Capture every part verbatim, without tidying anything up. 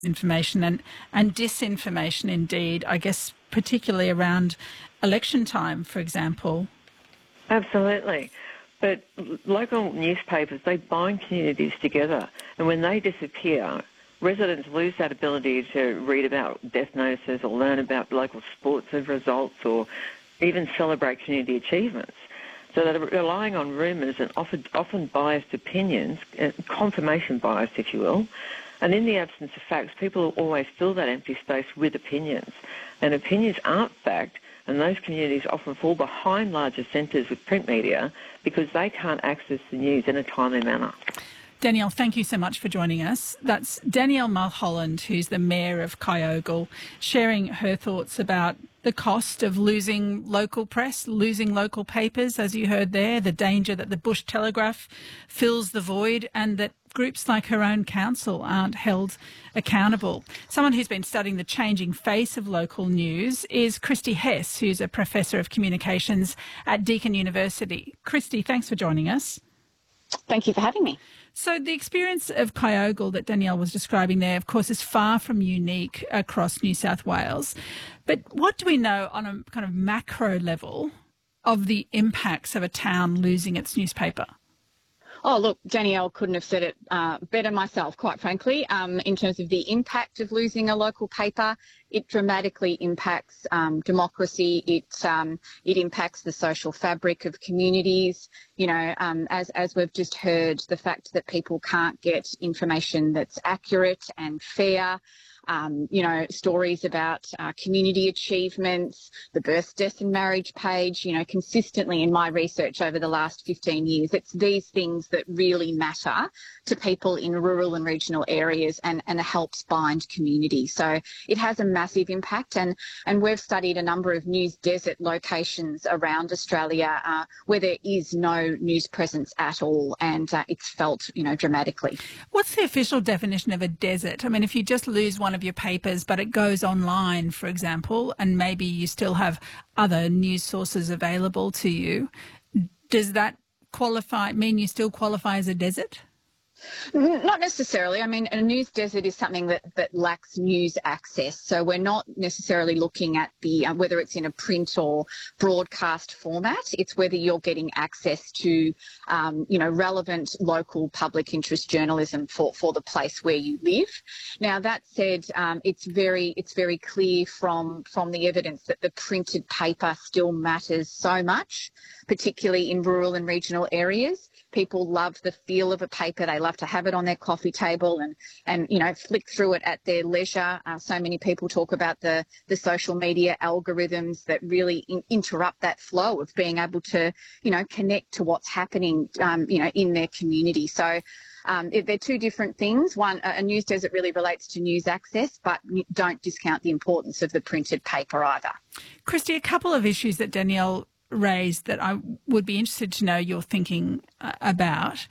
information and, and disinformation indeed, I guess, particularly around election time, for example. Absolutely. But local newspapers, they bind communities together, and when they disappear, residents lose that ability to read about death notices or learn about local sports results or even celebrate community achievements. So they're relying on rumours and often, often biased opinions, confirmation bias, if you will. And in the absence of facts, people always fill that empty space with opinions. And opinions aren't fact, and those communities often fall behind larger centres with print media because they can't access the news in a timely manner. Danielle, thank you so much for joining us. That's Danielle Mulholland, who's the Mayor of Kyogle, sharing her thoughts about the cost of losing local press, losing local papers, as you heard there, the danger that the Bush Telegraph fills the void and that groups like her own council aren't held accountable. Someone who's been studying the changing face of local news is Christy Hess, who's a Professor of Communications at Deakin University. Christy, thanks for joining us. Thank you for having me. So the experience of Kyogle that Danielle was describing there, of course, is far from unique across New South Wales. But what do we know on a kind of macro level of the impacts of a town losing its newspaper? Oh, look, Danielle couldn't have said it uh, better myself, quite frankly. Um, in terms of the impact of losing a local paper, it dramatically impacts um, democracy. It um, it impacts the social fabric of communities. You know, um, as as we've just heard, the fact that people can't get information that's accurate and fair. Um, you know, stories about uh, community achievements, the birth, death and marriage page, you know, consistently in my research over the last fifteen years, it's these things that really matter to people in rural and regional areas and, and helps bind community. So it has a massive impact, and, and we've studied a number of news desert locations around Australia uh, where there is no news presence at all, and uh, it's felt, you know, dramatically. What's the official definition of a desert? I mean, if you just lose one of your papers, but it goes online, for example, and maybe you still have other news sources available to you, does that qualify, mean you still qualify as a desert? Not necessarily. I mean, a news desert is something that, that lacks news access. So we're not necessarily looking at the uh, whether it's in a print or broadcast format. It's whether you're getting access to, um, you know, relevant local public interest journalism for, for the place where you live. Now, that said, um, it's very it's very clear from from the evidence that the printed paper still matters so much, particularly in rural and regional areas. People love the feel of a paper. They love to have it on their coffee table and, and you know, flick through it at their leisure. Uh, so many people talk about the, the social media algorithms that really in, interrupt that flow of being able to, you know, connect to what's happening, um, you know, in their community. So um, if they're two different things. One, a news desert really relates to news access, but don't discount the importance of the printed paper either. Christy, a couple of issues that Danielle raised that I would be interested to know your thinking uh, about.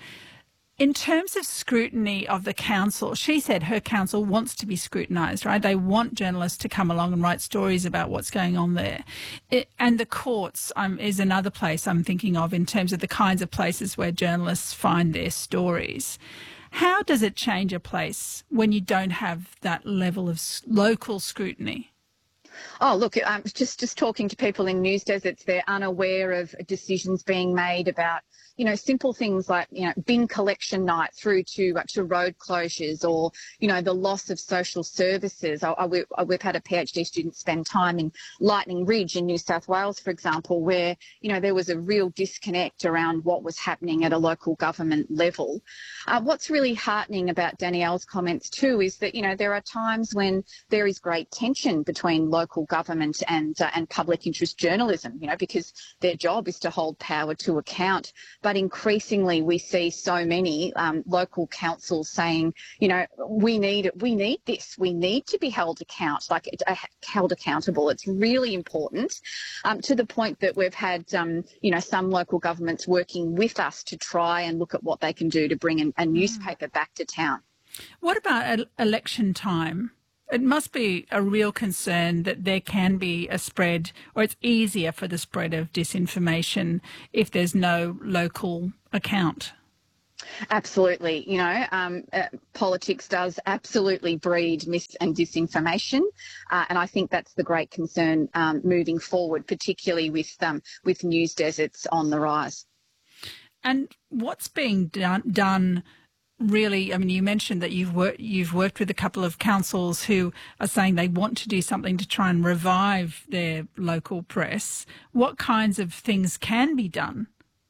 In terms of scrutiny of the council, she said her council wants to be scrutinised, right? They want journalists to come along and write stories about what's going on there. It, and the courts um, is another place I'm thinking of in terms of the kinds of places where journalists find their stories. How does it change a place when you don't have that level of local scrutiny? Oh, look, um, just, just talking to people in news deserts, they're unaware of decisions being made about, you know, simple things like, you know, bin collection night through to uh, to road closures or, you know, the loss of social services. I, I, we, we've had a PhD student spend time in Lightning Ridge in New South Wales, for example, where, you know, there was a real disconnect around what was happening at a local government level. Uh, what's really heartening about Danielle's comments too is that, you know, there are times when there is great tension between local government and uh, and public interest journalism, you know, because their job is to hold power to account. But increasingly, we see so many um, local councils saying, you know, we need we need this. We need to be held account, like uh, held accountable. It's really important, um, to the point that we've had, um, you know, some local governments working with us to try and look at what they can do to bring an, a newspaper back to town. What about election time? It must be a real concern that there can be a spread, or it's easier for the spread of disinformation if there's no local account. Absolutely. You know, um, uh, politics does absolutely breed mis and disinformation. Uh, and I think that's the great concern um, moving forward, particularly with, um, with news deserts on the rise. And what's being done, done really, I mean, you mentioned that you've worked, you've worked with a couple of councils who are saying they want to do something to try and revive their local press. What kinds of things can be done?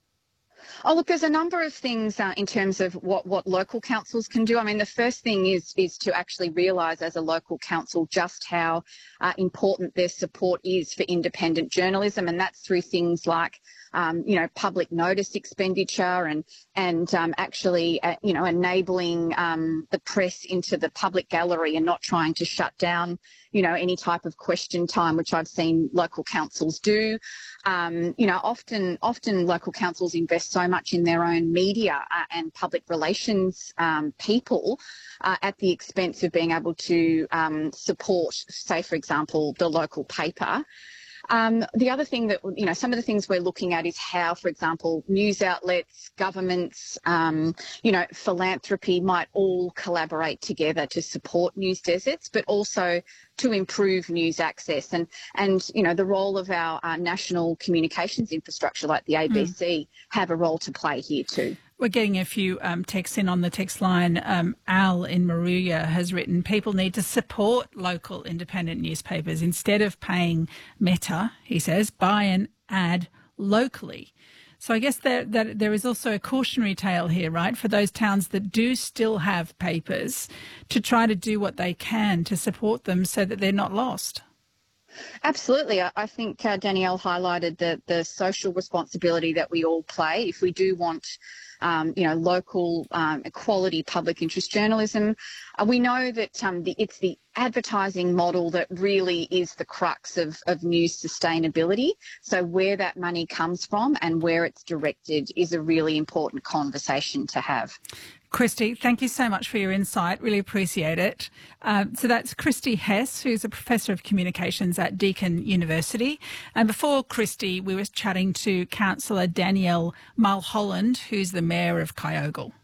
Oh, look, there's a number of things uh, in terms of what, what local councils can do. I mean, the first thing is is to actually realise as a local council just how uh, important their support is for independent journalism, and that's through things like Um, you know, public notice expenditure and and um, actually, uh, you know, enabling um, the press into the public gallery and not trying to shut down, you know, any type of question time, which I've seen local councils do. Um, you know, often often local councils invest so much in their own media uh, and public relations um, people uh, at the expense of being able to um, support, say, for example, the local paper. Um, the other thing that, you know, some of the things we're looking at is how, for example, news outlets, governments, um, you know, philanthropy might all collaborate together to support news deserts, but also to improve news access. And, and you know, the role of our, our national communications infrastructure like the A B C mm. have a role to play here too. We're getting a few um, texts in on the text line. Um, Al in Moruya has written, people need to support local independent newspapers. Instead of paying Meta, he says, buy an ad locally. So I guess that, that there is also a cautionary tale here, right, for those towns that do still have papers to try to do what they can to support them so that they're not lost. Absolutely. I think uh, Danielle highlighted the, the social responsibility that we all play. If we do want Um, you know, local um, quality public interest journalism. Uh, we know that um, the, it's the advertising model that really is the crux of, of news sustainability. So where that money comes from and where it's directed is a really important conversation to have. Christy, thank you so much for your insight. Really appreciate it. Um, so that's Christy Hess, who's a Professor of Communications at Deakin University. And before Christy, we were chatting to Councillor Danielle Mulholland, who's the Mayor of Kyogle.